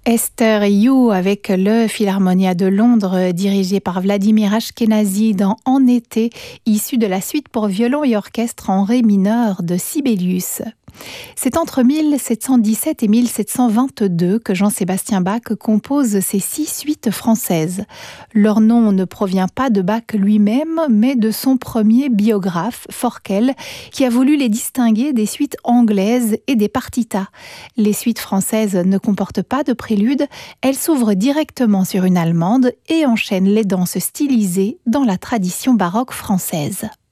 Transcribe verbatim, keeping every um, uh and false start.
Esther et You avec le Philharmonia de Londres dirigé par Vladimir Ashkenazy dans En été, issu de la suite pour violon et orchestre en ré mineur de Sibelius. C'est entre mille sept cent dix-sept et mille sept cent vingt-deux que Jean-Sébastien Bach compose ces six suites françaises. Leur nom ne provient pas de Bach lui-même, mais de son premier biographe, Forkel, qui a voulu les distinguer des suites anglaises et des partitas. Les suites françaises ne comportent pas de prélude, elles s'ouvrent directement sur une allemande et enchaînent les danses stylisées dans la tradition baroque française.